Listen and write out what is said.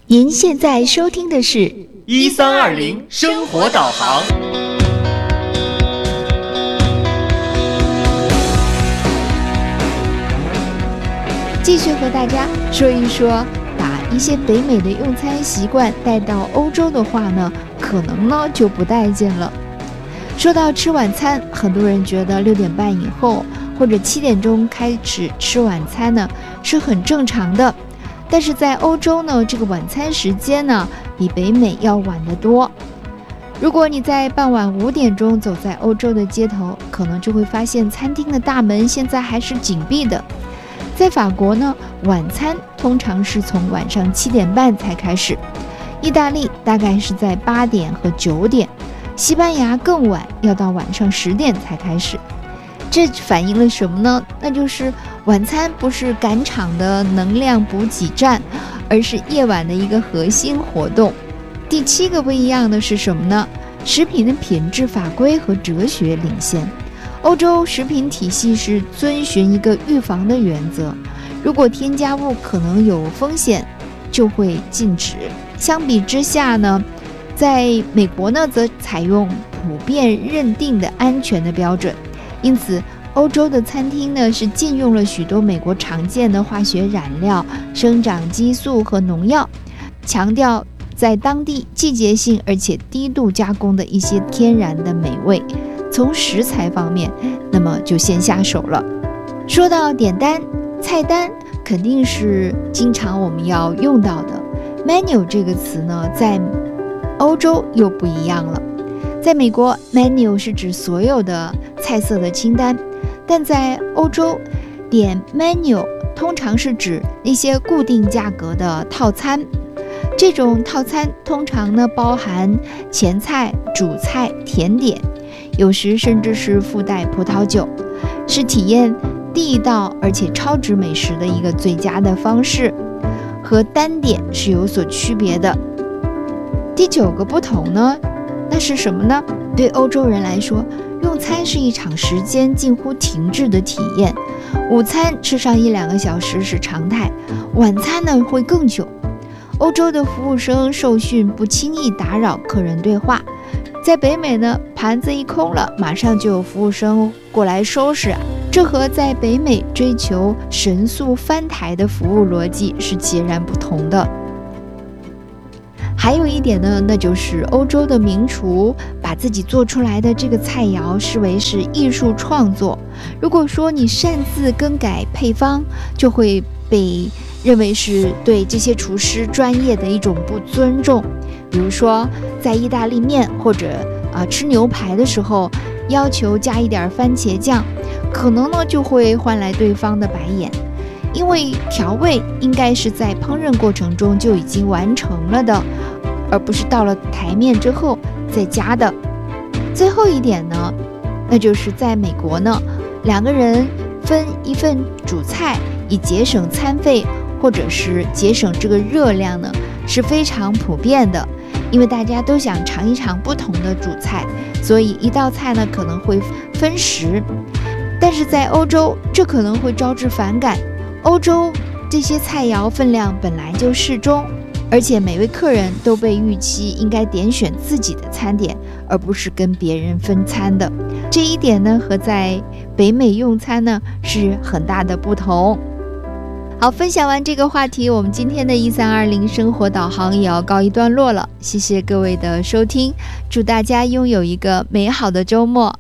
您现在收听的是 1320生活导航。 继续和大家说一说，把一些北美的用餐习惯带到欧洲的话呢，可能呢就不待见了。说到吃晚餐，很多人觉得6点半以后或者7点钟开始吃晚餐呢是很正常的，但是在欧洲呢，这个晚餐时间呢比北美要晚得多。如果你在傍晚5点钟走在欧洲的街头，可能就会发现餐厅的大门现在还是紧闭的。在法国呢，晚餐通常是从晚上7点半才开始，意大利大概是在8点和9点，西班牙更晚，要到晚上10点才开始。这反映了什么呢？那就是晚餐不是赶场的能量补给站，而是夜晚的一个核心活动。第7个不一样的是什么呢？食品的品质法规和哲学领先。欧洲食品体系是遵循一个预防的原则，如果添加物可能有风险，就会禁止。相比之下呢，在美国呢，则采用普遍认定的安全的标准，因此欧洲的餐厅呢是禁用了许多美国常见的化学染料、生长激素和农药，强调在当地季节性而且低度加工的一些天然的美味。从食材方面，那么就先下手了。说到点单，菜单肯定是经常我们要用到的。menu 这个词呢，在欧洲又不一样了。在美国 menu 是指所有的菜色的清单，但在欧洲点 menu 通常是指那些固定价格的套餐。这种套餐通常呢包含前菜、主菜、甜点，有时甚至是附带葡萄酒，是体验地道而且超值美食的一个最佳的方式，和单点是有所区别的。第9个不同呢，那是什么呢？对欧洲人来说，用餐是一场时间近乎停滞的体验。午餐吃上1-2个小时是常态，晚餐呢会更久。欧洲的服务生受训不轻易打扰客人对话，在北美呢，盘子一空了，马上就有服务生过来收拾，这和在北美追求神速翻台的服务逻辑是截然不同的。还有一点呢，那就是欧洲的名厨把自己做出来的这个菜肴视为是艺术创作，如果说你擅自更改配方，就会被认为是对这些厨师专业的一种不尊重。比如说在意大利面或者吃牛排的时候，要求加一点番茄酱，可能呢就会换来对方的白眼，因为调味应该是在烹饪过程中就已经完成了的，而不是到了台面之后再加的。最后一点呢，那就是在美国呢，2个人分一份主菜，以节省餐费或者是节省这个热量呢，是非常普遍的。因为大家都想尝一尝不同的主菜，所以一道菜呢可能会分食。但是在欧洲，这可能会招致反感。欧洲这些菜肴分量本来就适中，而且每位客人都被预期应该点选自己的餐点，而不是跟别人分餐的。这一点呢，和在北美用餐呢是很大的不同。好，分享完这个话题，我们今天的1320生活导航也要告一段落了。谢谢各位的收听，祝大家拥有一个美好的周末。